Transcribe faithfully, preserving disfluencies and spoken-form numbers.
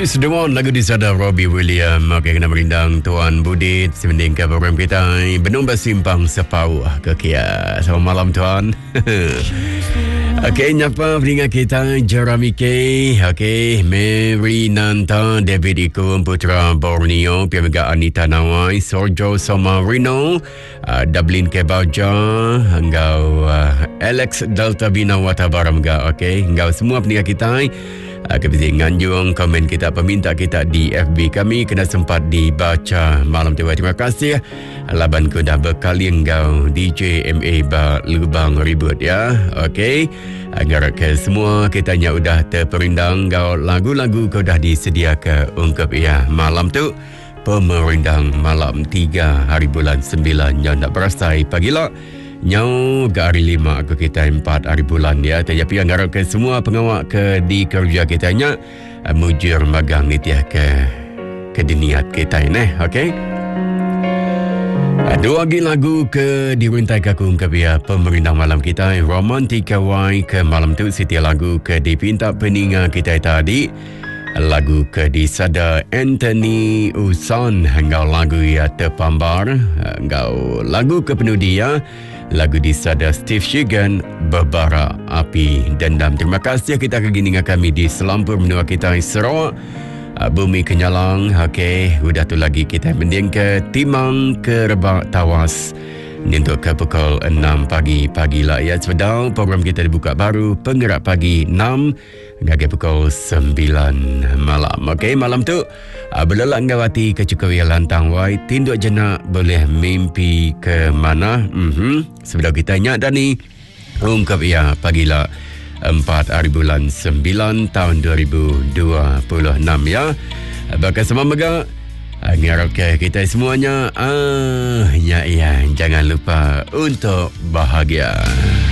She's the one, lagu di sada Robbie Williams. Okey, kena merindang Tuan Budit semendingkan program kita Benumba Simpang Sepau ke Kia. Selamat malam Tuan. Okey, nyapa peningat kita Jeremy K. Okey, Mary Nanta, David Ikum, Putra Borneo, Piamaga Anita Nawai, Sorjo Somarino, uh, Dublin Kebaja, Enggau uh, Alex Delta Bina Watabaramga. Okey, enggau semua peningat kita Kepisi nganjung komen kita, peminta kita di F B kami kena sempat dibaca malam tu. Terima kasih. Laban ku dah berkali engkau D J M A ba lubang ribut ya. Okey. Agar ke semua kitanya udah terperindang kau lagu-lagu kau dah disediakan ungkap ya malam tu. Pemerindang malam tiga hari bulan sembilan yang nak berasai pagilah. Nyau ke hari lima aku kita empat hari bulan ya. Tapi yang harap ke semua pengawak ke di kerja kita nya mujur magang nitiah ke ke diniat kita ini. Okey. Dua lagi lagu ke dirintai kakung ke biar pemerintah malam kita Romantika Wai ke malam tu setiap lagu ke dipinta peningat kita tadi. Lagu ke di sada Anthony Uson, engkau lagu ya terpambar, engkau lagu ke penuh dia, lagu di sada Steve Shigan, Berbara Api Dendam. Terima kasih kita kegini dengan kami di Selampur menua kita Sarawak, Bumi Kenyalang. Okey, udah tu lagi kita mending ke Timang ke Rebak Tawas. Ini untuk ke pukul enam pagi pagi lah ya. Sedang program kita dibuka baru penggerak pagi enam hingga pukul sembilan malam. Okey, malam tu belelak ngawati ke Cukawi Lantang Wai, tinduk jenak boleh mimpi ke mana. Mhm. Sebelum kita nyak dah ni ungkap ya pagilah empat hari bulan sembilan tahun dua ribu dua puluh enam ya. Bakal sama mega ngarap ke kita semuanya ah ya ya jangan lupa untuk bahagia.